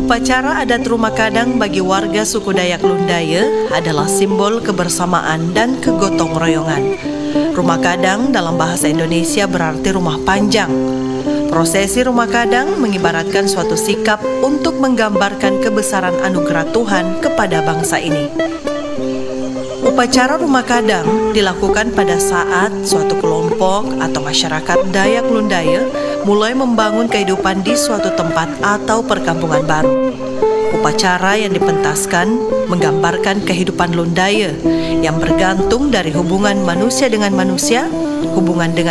Upacara adat Rumah Kadang bagi warga suku Dayak Lundaya adalah simbol kebersamaan dan kegotong royongan. Rumah Kadang dalam bahasa Indonesia berarti rumah panjang. Prosesi Rumah Kadang mengibaratkan suatu sikap untuk menggambarkan kebesaran anugerah Tuhan kepada bangsa ini. Upacara Rumah Kadang dilakukan pada saat suatu kelompok atau masyarakat Dayak Lundaya mulai membangun kehidupan di suatu tempat atau perkampungan baru. Upacara yang dipentaskan menggambarkan kehidupan Lundaya yang bergantung dari hubungan manusia dengan manusia, hubungan dengan